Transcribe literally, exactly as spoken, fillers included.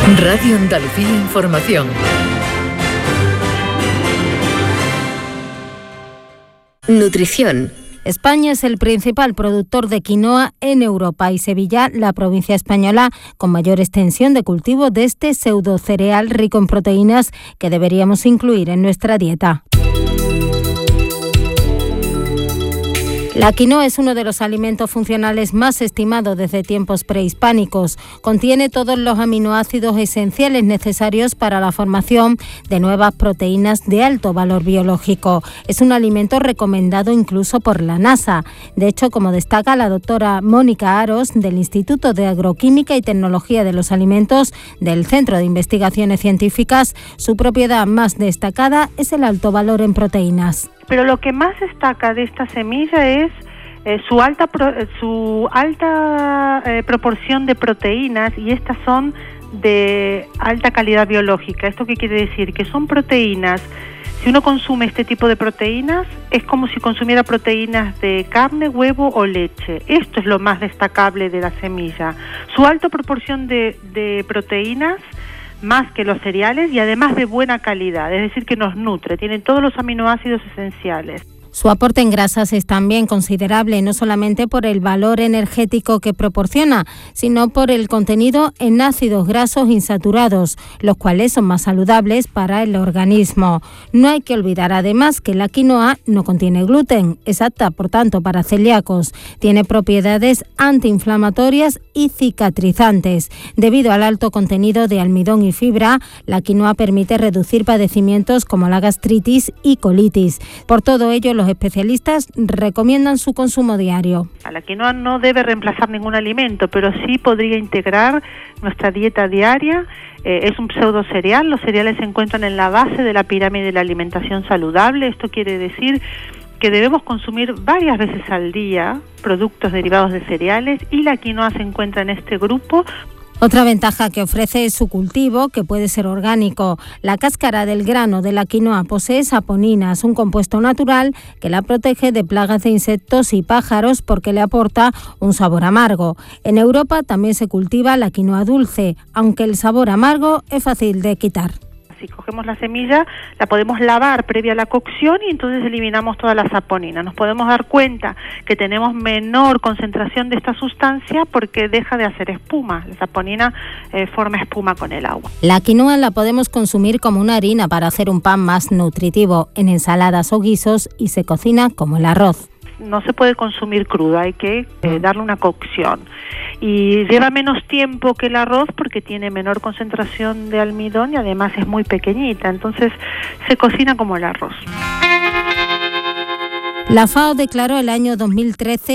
Radio Andalucía Información. Nutrición. España es el principal productor de quinoa en Europa y Sevilla, la provincia española con mayor extensión de cultivo de este pseudocereal rico en proteínas que deberíamos incluir en nuestra dieta. La quinoa es uno de los alimentos funcionales más estimados desde tiempos prehispánicos. Contiene todos los aminoácidos esenciales necesarios para la formación de nuevas proteínas de alto valor biológico. Es un alimento recomendado incluso por la NASA. De hecho, como destaca la doctora Mónica Aros del Instituto de Agroquímica y Tecnología de los Alimentos del Centro de Investigaciones Científicas, su propiedad más destacada es el alto valor en proteínas. Pero lo que más destaca de esta semilla es eh, su alta pro, su alta eh, proporción de proteínas, y estas son de alta calidad biológica. ¿Esto qué quiere decir? Que son proteínas. Si uno consume este tipo de proteínas, es como si consumiera proteínas de carne, huevo o leche. Esto es lo más destacable de la semilla. Su alta proporción de, de proteínas, más que los cereales, y además de buena calidad, es decir, que nos nutre, tiene todos los aminoácidos esenciales. Su aporte en grasas es también considerable, no solamente por el valor energético que proporciona, sino por el contenido en ácidos grasos insaturados, los cuales son más saludables para el organismo. No hay que olvidar además que la quinoa no contiene gluten, es apta por tanto para celíacos. Tiene propiedades antiinflamatorias y cicatrizantes. Debido al alto contenido de almidón y fibra, la quinoa permite reducir padecimientos como la gastritis y colitis. Por todo ello, los especialistas recomiendan su consumo diario. La quinoa no debe reemplazar ningún alimento, pero sí podría integrar nuestra dieta diaria. Eh, es un pseudo cereal. Los cereales se encuentran en la base de la pirámide de la alimentación saludable. Esto quiere decir que debemos consumir varias veces al día productos derivados de cereales, y la quinoa se encuentra en este grupo. Otra ventaja que ofrece es su cultivo, que puede ser orgánico. La cáscara del grano de la quinoa posee saponinas, un compuesto natural que la protege de plagas de insectos y pájaros porque le aporta un sabor amargo. En Europa también se cultiva la quinoa dulce, aunque el sabor amargo es fácil de quitar. Si cogemos la semilla, la podemos lavar previa a la cocción y entonces eliminamos toda la saponina. Nos podemos dar cuenta que tenemos menor concentración de esta sustancia porque deja de hacer espuma. La saponina eh, forma espuma con el agua. La quinoa la podemos consumir como una harina para hacer un pan más nutritivo, en ensaladas o guisos, y se cocina como el arroz. No se puede consumir cruda, hay que eh, darle una cocción. Y lleva menos tiempo que el arroz porque tiene menor concentración de almidón y además es muy pequeñita, entonces se cocina como el arroz. La FAO declaró el año dos mil trece